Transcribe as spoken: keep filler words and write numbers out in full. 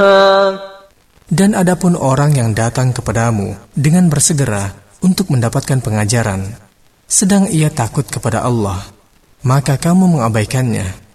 Dan adapun orang yang datang kepadamu dengan bersegera untuk mendapatkan pengajaran, sedang ia takut kepada Allah, maka kamu mengabaikannya,